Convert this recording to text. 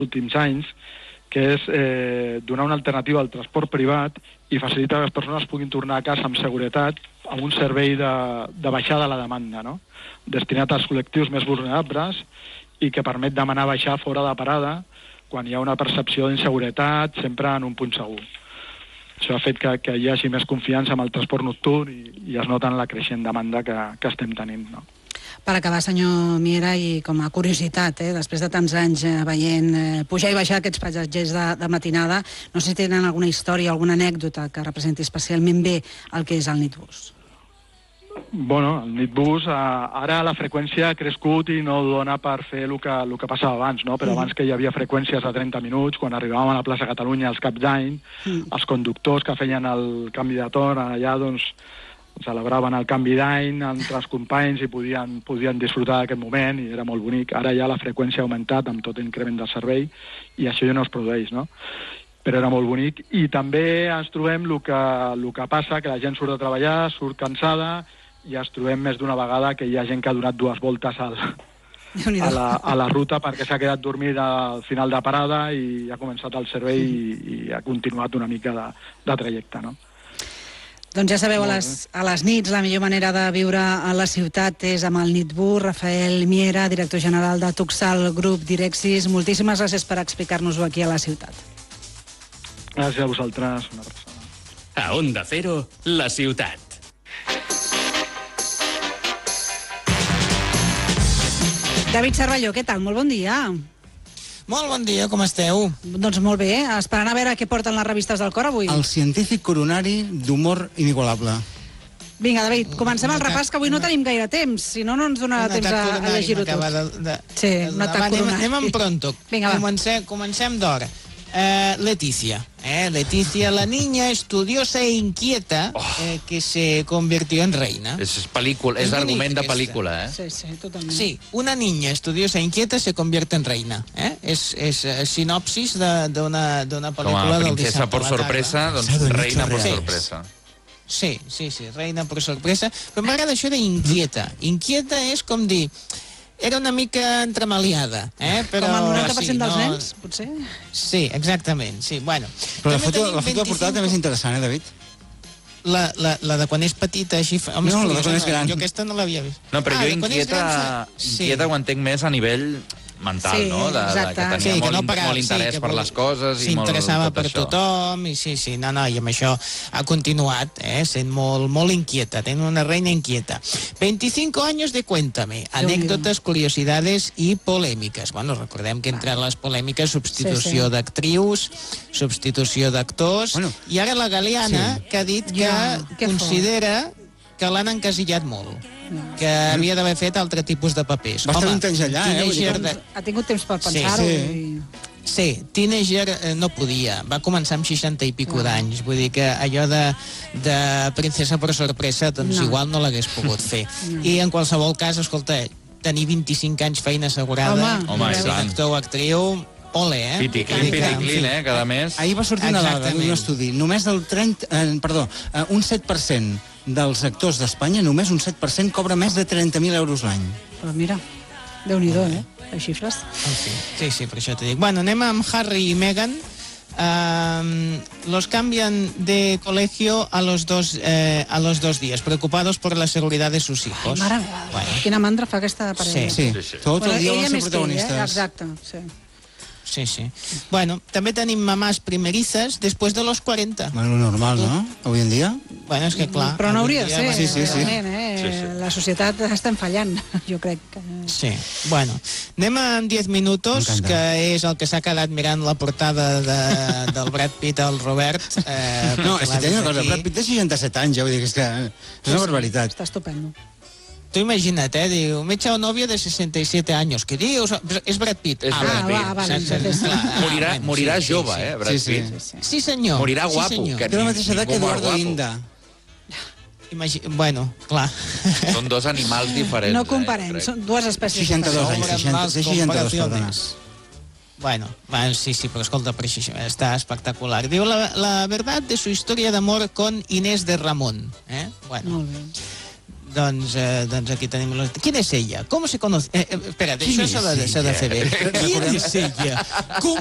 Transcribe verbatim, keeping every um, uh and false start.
últims anys, que és eh, donar una alternativa al transport privat i facilitar que les persones puguin tornar a casa amb seguretat, amb un servei de, de baixada a la demanda, no? Destinat als col·lectius més vulnerables i que permet demanar baixar fora de parada quan hi ha una percepció d'inseguretat, sempre en un punt segur. Això ha fet que, que hi hagi més confiança en el transport nocturn i, i es nota en la creixent demanda que, que estem tenint, no? Per acabar, senyor Miera, i com a curiositat, eh, després de tants anys eh, veient eh, pujar i baixar aquests passatgers de, de matinada, no sé si tenen alguna història, alguna anècdota que representi especialment bé el que és el Nitbus. Bueno, el Nitbus, eh, ara la freqüència ha crescut i no dona per fer el que, el que passava abans, no? Però mm. abans que hi havia freqüències de trenta minuts, quan arribàvem a la plaça Catalunya als caps d'any, mm. els conductors que feien el canvi de torn allà, doncs, celebraven el canvi d'any entre els companys i podien, podien disfrutar d'aquest moment i era molt bonic. Ara ja la freqüència ha augmentat amb tot l'increment del servei i això ja no es produeix, no? Però era molt bonic. I també ens trobem el que, el que passa, que la gent surt de treballar, surt cansada i ens trobem més d'una vegada que hi ha gent que ha donat dues voltes al, a, la, a la ruta perquè s'ha quedat dormida al final de parada i ha començat el servei i, i ha continuat una mica de, de trajecte, no? Doncs ja sabeu, a les, a les nits la millor manera de viure a la ciutat és amb el Nitbus. Rafael Miera, director general de Tuxal Grup Direxis, moltíssimes gràcies per explicar-nos-ho aquí a la ciutat. Gràcies a vosaltres, una persona. A Onda Cero, la ciutat. David Cervelló, què tal? Molt bon dia. Molt bon dia, com esteu? Doncs molt bé, esperant a veure què porten les revistes del cor avui. El científic coronari d'humor inigualable. Vinga, David, comencem el repàs, que avui no tenim gaire temps, si no, no ens donarà temps a, a llegir-ho tot. De, de, sí, un atac coronari. Anem, anem en pronto. Vinga, va. Comencem, comencem d'hora. Eh, Leticia, eh, Leticia, la niña estudiosa e inquieta oh. eh, que se convirtió en reina. És, pel·lícula, és argument de pel·lícula, eh? Sí, sí, totalment. Sí, una niña estudiosa e inquieta se convierte en reina. Eh? És, és uh, sinopsis d'una pel·lícula del dissabte. Com a princesa por sorpresa, doncs reina por sorpresa. Sí, sí, sí, reina por sorpresa. Però m'agrada això d'inquieta. Inquieta és com dir... Era una mica entremaliada, eh? Però, com el noranta per cent sí, dels no... nens, potser? Sí, exactament, sí. Bueno, però la foto, la foto de portada també és interessant, eh, David? La, la, la de quan és petita, així... Home, no, la de quan és gran. Jo aquesta no l'havia vist. No, però ah, jo inquieta, gran, inquieta sí. ho entenc més a nivell mental, sí, no? De, de, que tenia sí, que molt, no parava, molt interès sí, per les coses i molt s'interessava tot per això. tothom i sí, sí, no, no, i amb això ha continuat, eh, sent molt, molt inquieta, tenint una reina inquieta. veinticinco años de Cuéntame, anécdotas, curiosidades i polèmiques. Bueno, recordem que entre les polèmiques substitució sí, sí. d'actrius, substitució d'actors, bueno, i ara la Galeana, sí. que ha dit que ja, considera fort. que l'han encasillat molt. No. Que havia d'haver fet altre tipus de papers. Va estar un temps allà, eh? De... Ha tingut temps per pensar-ho. Sí, sí. I... sí, Teenager eh, no podia. Va començar amb seixanta i pico no. d'anys. Vull dir que allò de, de princesa per sorpresa, doncs no. igual no l'hagués pogut fer. No. I en qualsevol cas, escolta, tenir vint-i-cinc anys feina assegurada, home, home ser actor o actriu... Ole, eh? Piticlin, piticlin, eh? Cada mes. Ahir va sortir una dada d'un estudi. Només del trenta... Eh, perdó, eh, un set per cent dels actors d'Espanya, només un set per cent cobra més de trenta mil euros l'any. Però mira, Déu-n'hi-do, eh? Les xifres. Oh, sí. sí, sí, per això t'ho dic. Bueno, anem amb Harry i Meghan. Uh, los cambian de colegio a los dos eh, a los dos días, preocupados por la seguridad de sus hijos. Ai, mare meva. Bueno. Quina mandra fa aquesta parella. Sí, sí. sí, sí. Tot el dia van ser protagonistes. Eh? Exacte, sí. Sí, sí. Bueno, també tenim mamàs primerizas després de los cuarenta. Bueno, normal, no? Avui en dia. Bueno, és que clar... Però no hauria de ser, sí, sí, sí. eh? Sí, sí. La societat estem fallant, jo crec. Que... Sí, bueno. Anem en diez minutos, que és el que s'ha quedat mirant la portada de, del Brad Pitt al Robert. Eh, no, és que tenia una cosa, Brad Pitt té seixanta-set anys, ja vull dir que és, que és una barbaritat. Està estupendo. Tu imagina't, eh, diu, me he echado novio de sesenta y siete años. ¿Qué dius? És Brad Pitt. És ah, Brad Pitt. Ah, vale, morirà bueno, morirà sí, jove, sí, eh, Brad sí, Pitt. Sí, sí. sí senyor. Morirà guapo. Sí, senyor. Té la mateixa edat que Eduardo Inda. Imagi... Bueno, clar. Són dos animals diferents. No comparem, eh, són dues espècies seixanta-dos anys, seixanta-dos, perdona. Bueno, bueno, sí, sí, però escolta, per això està espectacular. Diu la, la verdad de su historia de amor con Inés de Ramón. Eh? Bueno. Molt bé. Doncs, eh, doncs aquí tenim... Los... ¿Quién es ella? ¿Cómo se conoce? Eh, eh, espérate, això s'ha de, s'ha de fer bé. ¿Quién es ella? Com